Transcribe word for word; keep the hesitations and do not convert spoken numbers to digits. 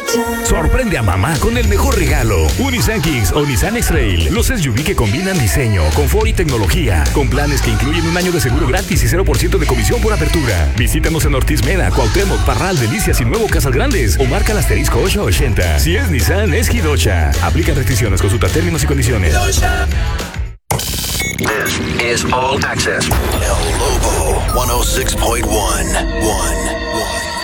Sorprende a mamá con el mejor regalo. Un Nissan Kicks o Nissan X-Trail. Los S U V que combinan diseño, confort y tecnología. Con planes que incluyen un año de seguro gratis y cero por ciento de comisión por apertura. Visítanos en Ortiz Mena, Cuauhtémoc, Parral, Delicias y Nuevo Casas Grandes. O marca el asterisco ocho ochenta. Si es Nissan, es Hidocha. Aplica restricciones, consulta términos y condiciones. This is All Access. El Lobo ciento seis punto uno.